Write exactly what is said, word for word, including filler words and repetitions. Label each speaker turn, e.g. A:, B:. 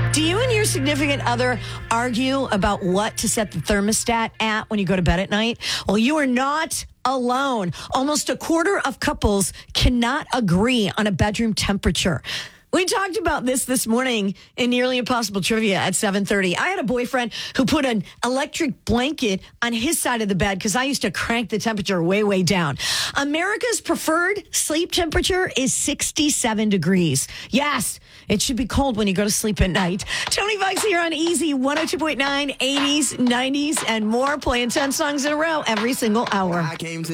A: Do you and your significant other argue about what to set the thermostat at when you go to bed at night? Well, you are not alone. Almost a quarter of couples cannot agree on a bedroom temperature. We talked about this this morning in Nearly Impossible Trivia at seven thirty. I had a boyfriend who put an electric blanket on his side of the bed because I used to crank the temperature way, way down. America's preferred sleep temperature is sixty-seven degrees. Yes, it should be cold when you go to sleep at night. Tony Bucks here on Easy one oh two point nine, eighties, nineties, and more, playing ten songs in a row every single hour.